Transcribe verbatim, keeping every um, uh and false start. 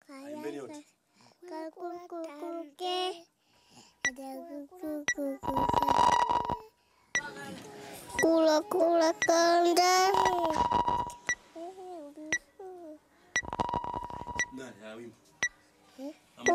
Imbeni yote. Kukukukuke. Ada kukukukuke. Kula kula kanda. Nani, ya wimbo. Eh?